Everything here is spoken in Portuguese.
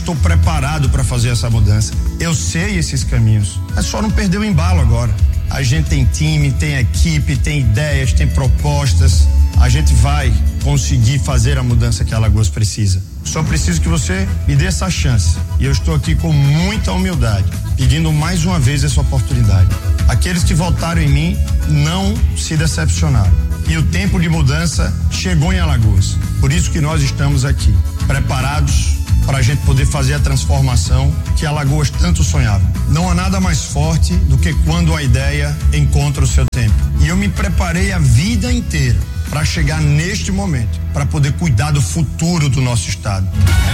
estou preparado para fazer essa mudança. Eu sei esses caminhos. É só não perder o embalo agora. A gente tem time, tem equipe, tem ideias, tem propostas. A gente vai conseguir fazer a mudança que Alagoas precisa. Só preciso que você me dê essa chance. E eu estou aqui com muita humildade, pedindo mais uma vez essa oportunidade. Aqueles que votaram em mim não se decepcionaram. E o tempo de mudança chegou em Alagoas. Por isso que nós estamos aqui, preparados para a gente poder fazer a transformação que Alagoas tanto sonhava. Não há nada mais forte do que quando a ideia encontra o seu tempo. E eu me preparei a vida inteira para chegar neste momento, para poder cuidar do futuro do nosso estado.